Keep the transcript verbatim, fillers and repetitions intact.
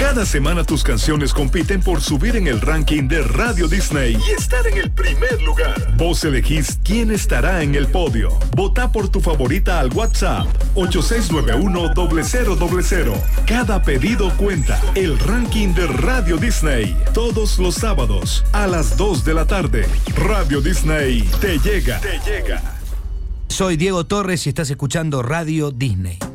Cada semana tus canciones compiten por subir en el ranking de Radio Disney y estar en el primer lugar. Vos elegís quién estará en el podio. Vota por tu favorita al WhatsApp ocho seis nueve uno cero cero cero cero. Cada pedido cuenta. El ranking de Radio Disney. Todos los sábados a las dos de la tarde. Radio Disney te llega. Te llega. Soy Diego Torres y estás escuchando Radio Disney.